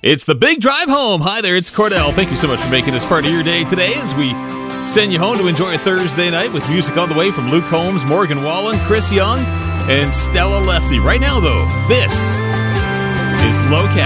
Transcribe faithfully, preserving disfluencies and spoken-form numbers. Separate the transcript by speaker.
Speaker 1: It's the Big Drive Home. Hi there, it's Cordell. Thank you so much for making this part of your day today as we send you home to enjoy a Thursday night with music all the way from Luke Combs, Morgan Wallen, Chris Young, and Stella Lefty. Right now, though, this is Low Cat.